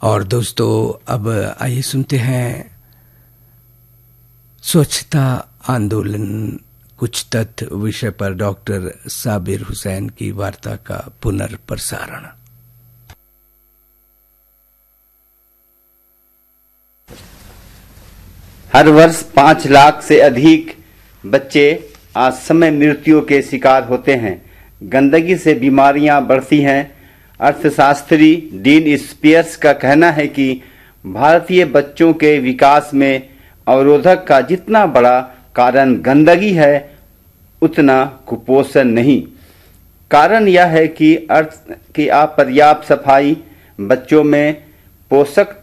और दोस्तों अब आइए सुनते हैं स्वच्छता आंदोलन कुछ तथ्य विषय पर डॉक्टर साबिर हुसैन की वार्ता का पुनर्प्रसारण। हर वर्ष 5 लाख से अधिक बच्चे असमय मृत्यु के शिकार होते हैं। गंदगी से बीमारियां बढ़ती हैं। अर्थशास्त्री डीन स्पियर्स का कहना है कि भारतीय बच्चों के विकास में अवरोधक का जितना बड़ा कारण गंदगी है उतना कुपोषण नहीं। कारण यह है कि अपर्याप्त सफाई बच्चों में पोषक